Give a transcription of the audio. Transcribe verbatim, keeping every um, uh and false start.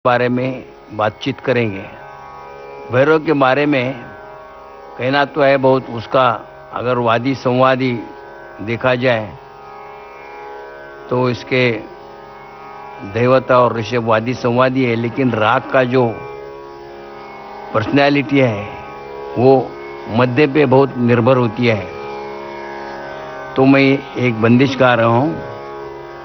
बारे में बातचीत करेंगे। भैरव के बारे में कहना तो है बहुत, उसका अगर वादी संवादी देखा जाए तो इसके देवता और ऋषभ वादी संवादी है, लेकिन राग का जो पर्सनैलिटी है वो मध्य पे बहुत निर्भर होती है। तो मैं एक बंदिश गा रहा हूँ।